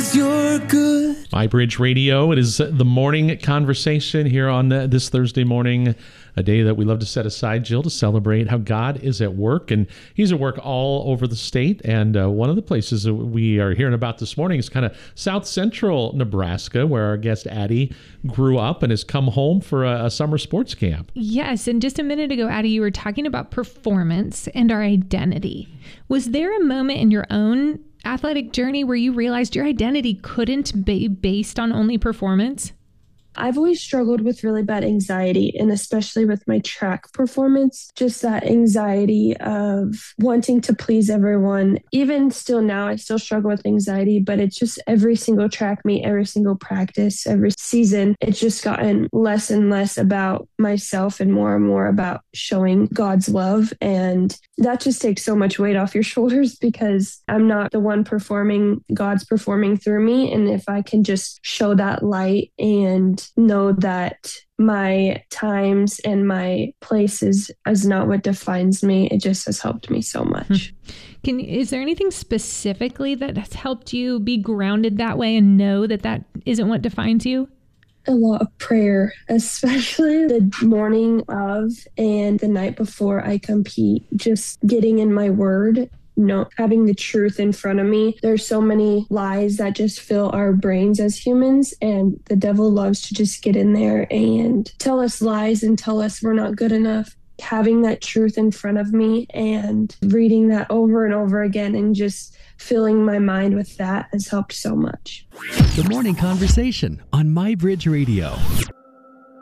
'cause you're good. MyBridge Radio. It is the morning conversation here on this Thursday morning, a day that we love to set aside, Jill, to celebrate how God is at work. And he's at work all over the state. And one of the places that we are hearing about this morning is kind of south central Nebraska, where our guest Addie grew up and has come home for a summer sports camp. Yes. And just a minute ago, Addie, you were talking about performance and our identity. Was there a moment in your own athletic journey where you realized your identity couldn't be based on only performance? I've always struggled with really bad anxiety, and especially with my track performance, just that anxiety of wanting to please everyone. Even still now, I still struggle with anxiety, but it's just every single track meet, every single practice, every season, it's just gotten less and less about myself and more about showing God's love. And that just takes so much weight off your shoulders because I'm not the one performing, God's performing through me. And if I can just show that light and know that my times and my places is not what defines me, it just has helped me so much. Is there anything specifically that has helped you be grounded that way and know that that isn't what defines you? A lot of prayer, especially the morning of and the night before I compete, just getting in my word. Having the truth in front of me. There's so many lies that just fill our brains as humans, and the devil loves to just get in there and tell us lies and tell us we're not good enough. Having that truth in front of me and reading that over and over again and just filling my mind with that has helped so much. The morning conversation on MyBridge Radio.